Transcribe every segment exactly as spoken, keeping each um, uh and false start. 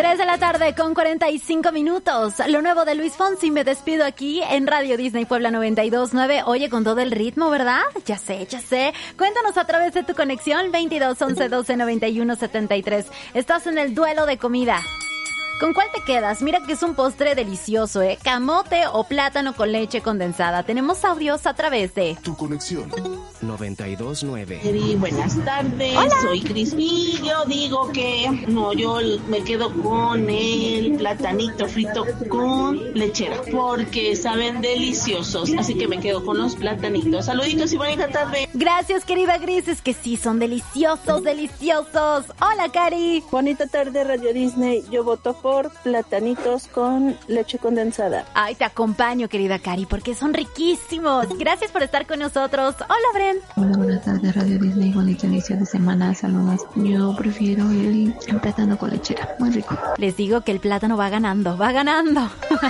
tres de la tarde con cuarenta y cinco minutos. Lo nuevo de Luis Fonsi. Me despido aquí en Radio Disney Puebla noventa y dos punto nueve. Oye, con todo el ritmo, ¿verdad? Ya sé, ya sé. Cuéntanos a través de tu conexión veintidós once doce noventa y uno setenta y tres. Estás en el duelo de comida. ¿Con cuál te quedas? Mira que es un postre delicioso, ¿eh? Camote o plátano con leche condensada. Tenemos audios a través de Tu conexión noventa y dos punto nueve. Sí, buenas tardes. Hola. Soy Cris y yo digo que no, yo me quedo con el platanito frito con lechera porque saben deliciosos, así que me quedo con los platanitos. Saluditos y bonita tarde. Gracias, querida Gris. Es que sí, son deliciosos, deliciosos. Hola, Cari. Bonita tarde, Radio Disney. Yo voto por platanitos con leche condensada. Ay, te acompaño, querida Cari, porque son riquísimos. Gracias por estar con nosotros. Hola, Bren. Hola, buenas tardes, Radio Disney. Bonito inicio de semana. Saludos. Yo prefiero el, el plátano con lechera. Muy rico. Les digo que el plátano va ganando, va ganando.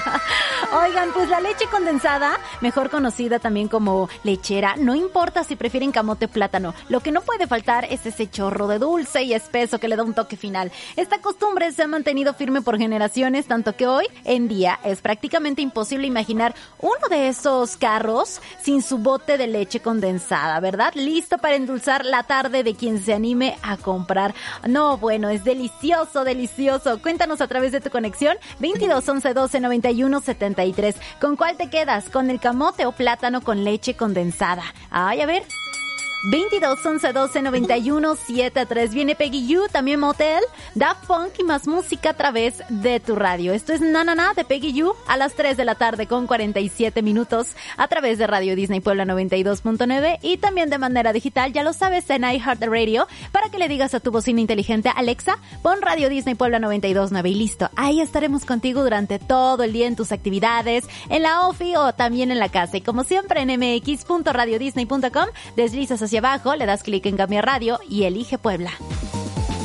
Oigan, pues la leche condensada, mejor conocida también como lechera, no importa si prefieren camote o plátano. Lo que no puede faltar es ese chorro de dulce y espeso que le da un toque final. Esta costumbre se ha mantenido firme por generaciones, tanto que hoy en día es prácticamente imposible imaginar uno de esos carros sin su bote de leche condensada, ¿verdad? Listo para endulzar la tarde de quien se anime a comprar. No, bueno, es delicioso, delicioso. Cuéntanos a través de tu conexión veintidós once doce noventa y uno setenta y tres. ¿Con cuál te quedas? ¿Con el camote o plátano con leche condensada? Ay, a ver. veintidós once doce noventa y uno setenta y tres. Viene Peggy You, también Motel, Daft Punk y más música a través de tu radio. Esto es Na Na Na de Peggy You a las tres de la tarde con cuarenta y siete minutos a través de Radio Disney Puebla noventa y dos punto nueve y también de manera digital, ya lo sabes, en iHeartRadio, para que le digas a tu bocina inteligente: Alexa, pon Radio Disney Puebla noventa y dos punto nueve y listo. Ahí estaremos contigo durante todo el día en tus actividades, en la ofi o también en la casa. Y como siempre en m x punto radio disney punto com, deslizas hacia abajo, le das clic en cambiar radio y elige Puebla.